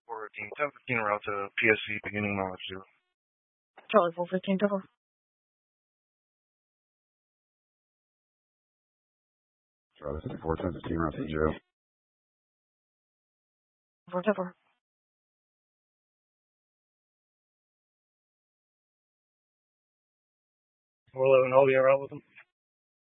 415, 1015 route to PSC, beginning knowledge 0. Charlie 415, cover. Charlie 54, 1015 route to jail. 4 cover. 411, I'll be around with him.